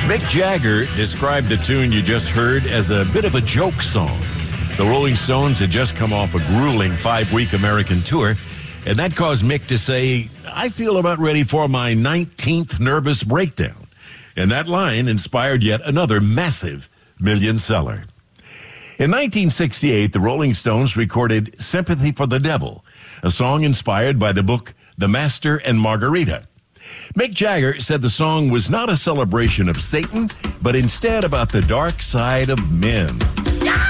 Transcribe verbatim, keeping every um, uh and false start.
Mick Jagger described the tune you just heard as a bit of a joke song. The Rolling Stones had just come off a grueling five-week American tour, and that caused Mick to say, "I feel about ready for my nineteenth nervous breakdown." And that line inspired yet another massive million seller. In nineteen sixty-eight, the Rolling Stones recorded "Sympathy for the Devil," a song inspired by the book The Master and Margarita. Mick Jagger said the song was not a celebration of Satan, but instead about the dark side of men.